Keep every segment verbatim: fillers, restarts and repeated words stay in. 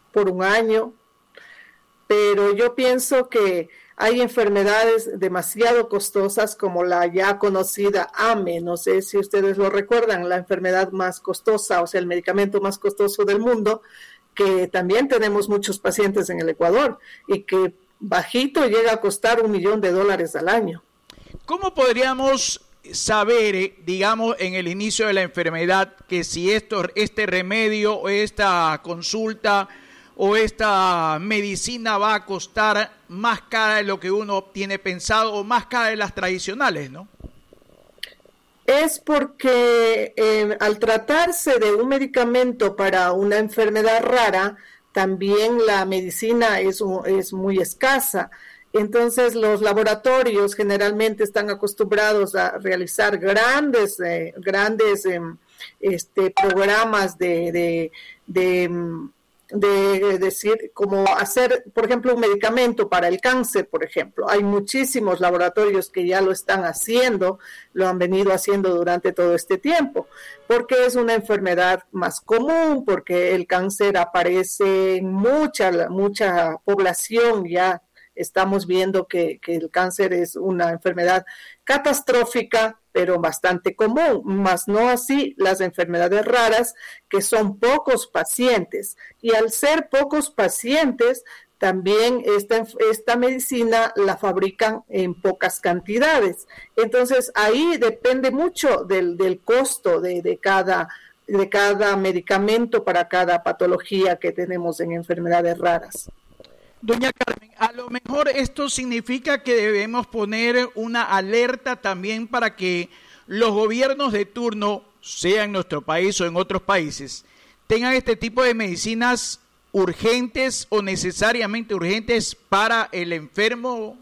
por un año, pero yo pienso que hay enfermedades demasiado costosas como la ya conocida A M E, no sé si ustedes lo recuerdan, la enfermedad más costosa, o sea, el medicamento más costoso del mundo, que también tenemos muchos pacientes en el Ecuador y que bajito llega a costar un millón de dólares al año. ¿Cómo podríamos saber, digamos, en el inicio de la enfermedad que si esto, este remedio o esta consulta o esta medicina va a costar más cara de lo que uno tiene pensado o más cara de las tradicionales, ¿no? Es porque eh, al tratarse de un medicamento para una enfermedad rara, también la medicina es, es muy escasa. Entonces los laboratorios generalmente están acostumbrados a realizar grandes, eh, grandes eh, este, programas de... de, de de decir, como hacer, por ejemplo, un medicamento para el cáncer, por ejemplo. Hay muchísimos laboratorios que ya lo están haciendo, lo han venido haciendo durante todo este tiempo, porque es una enfermedad más común, porque el cáncer aparece en mucha, mucha población ya. Estamos viendo que, que el cáncer es una enfermedad catastrófica, pero bastante común, más no así las enfermedades raras, que son pocos pacientes. Y al ser pocos pacientes, también esta, esta medicina la fabrican en pocas cantidades. Entonces, ahí depende mucho del, del costo de, de, cada, de cada medicamento para cada patología que tenemos en enfermedades raras. Doña Carmen, a lo mejor esto significa que debemos poner una alerta también para que los gobiernos de turno, sea en nuestro país o en otros países, tengan este tipo de medicinas urgentes o necesariamente urgentes para el enfermo.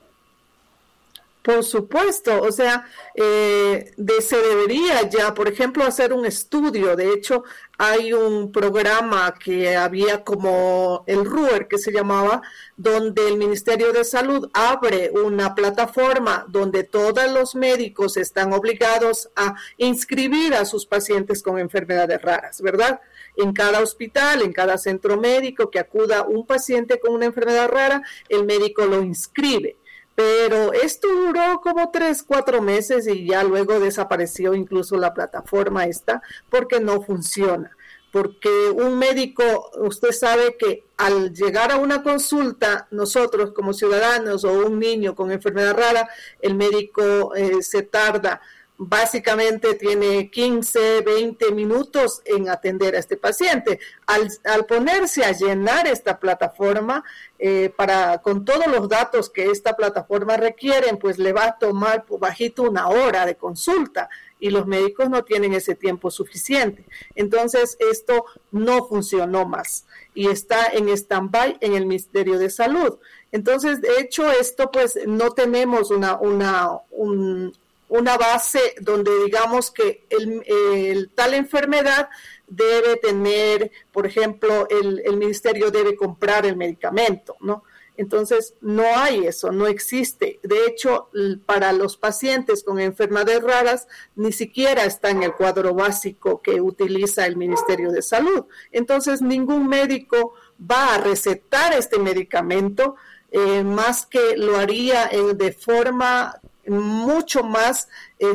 Por supuesto, o sea, eh, de, se debería ya, por ejemplo, hacer un estudio. De hecho, hay un programa que había como el R U E R, que se llamaba, donde el Ministerio de Salud abre una plataforma donde todos los médicos están obligados a inscribir a sus pacientes con enfermedades raras, ¿verdad? En cada hospital, en cada centro médico que acuda un paciente con una enfermedad rara, el médico lo inscribe. Pero esto duró como tres, cuatro meses y ya luego desapareció incluso la plataforma esta porque no funciona. Porque un médico, usted sabe que al llegar a una consulta, nosotros como ciudadanos o un niño con enfermedad rara, el médico eh, se tarda, básicamente tiene quince, veinte minutos en atender a este paciente. Al, al ponerse a llenar esta plataforma, eh, para con todos los datos que esta plataforma requieren, pues le va a tomar bajito una hora de consulta y los médicos no tienen ese tiempo suficiente. Entonces, esto no funcionó más y está en stand-by en el Ministerio de Salud. Entonces, de hecho, esto pues no tenemos una, una, un, una base donde digamos que el, el tal enfermedad debe tener, por ejemplo, el, el ministerio debe comprar el medicamento, ¿no? Entonces, no hay eso, no existe. De hecho, para los pacientes con enfermedades raras, ni siquiera está en el cuadro básico que utiliza el Ministerio de Salud. Entonces, ningún médico va a recetar este medicamento, eh, más que lo haría en, de forma mucho más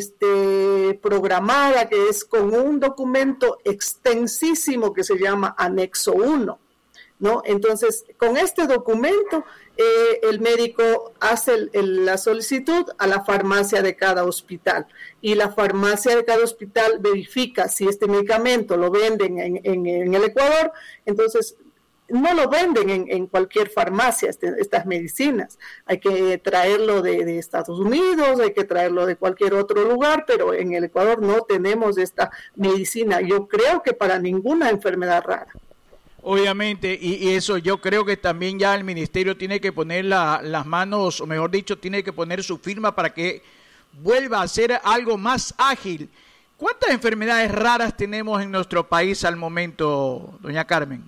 este, programada, que es con un documento extensísimo que se llama Anexo uno, ¿no? Entonces, con este documento, eh, el médico hace el, el, la solicitud a la farmacia de cada hospital y la farmacia de cada hospital verifica si este medicamento lo venden en, en, en el Ecuador. Entonces, no lo venden en, en cualquier farmacia, este, estas medicinas. Hay que traerlo de, de Estados Unidos, hay que traerlo de cualquier otro lugar, pero en el Ecuador no tenemos esta medicina. Yo creo que para ninguna enfermedad rara. Obviamente, y, y eso yo creo que también ya el ministerio tiene que poner la, las manos, o mejor dicho, tiene que poner su firma para que vuelva a ser algo más ágil. ¿Cuántas enfermedades raras tenemos en nuestro país al momento, doña Carmen?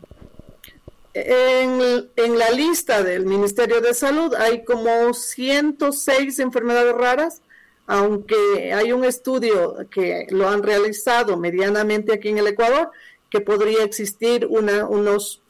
En, en la lista del Ministerio de Salud hay como ciento seis enfermedades raras, aunque hay un estudio que lo han realizado medianamente aquí en el Ecuador, que podría existir una, unos